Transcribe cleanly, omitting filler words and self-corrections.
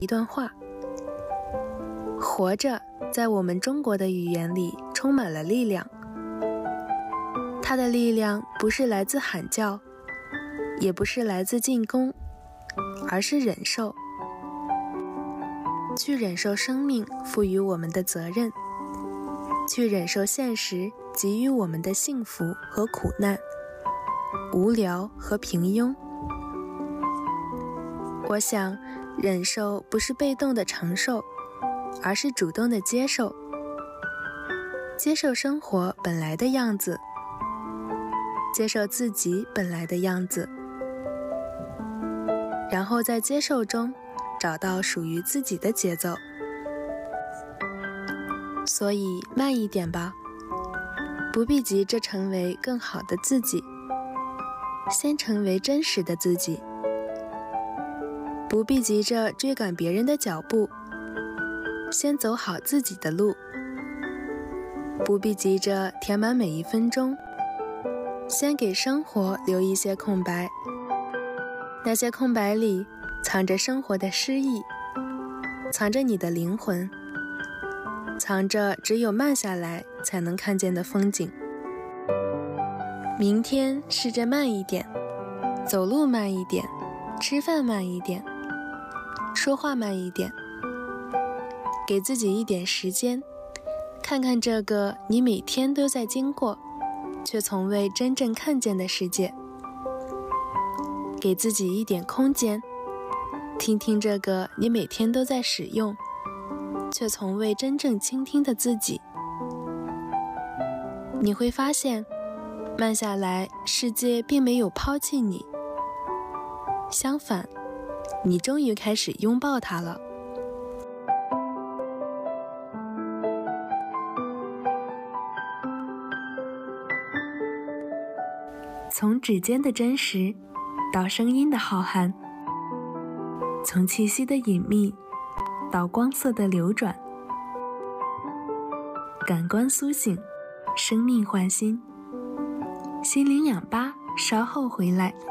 一段话：活着在我们中国的语言里充满了力量，它的力量不是来自喊叫，也不是来自进攻，而是忍受，去忍受生命赋予我们的责任，去忍受现实给予我们的幸福和苦难，无聊和平庸。我想，忍受不是被动的承受，而是主动的接受，接受生活本来的样子，接受自己本来的样子，然后在接受中找到属于自己的节奏。所以慢一点吧，不必急着成为更好的自己，先成为真实的自己。不必急着追赶别人的脚步，先走好自己的路。不必急着填满每一分钟，先给生活留一些空白。那些空白里藏着生活的诗意，藏着你的灵魂，藏着只有慢下来才能看见的风景。明天试着慢一点，走路慢一点，吃饭慢一点，说话慢一点，给自己一点时间，看看这个你每天都在经过，却从未真正看见的世界。给自己一点空间，听听这个你每天都在使用，却从未真正倾听的自己。你会发现，慢下来，世界并没有抛弃你，相反，你终于开始拥抱它了。从指尖的真实到声音的浩瀚，从气息的隐秘到光色的流转，感官苏醒，生命焕新，心灵氧吧，稍后回来。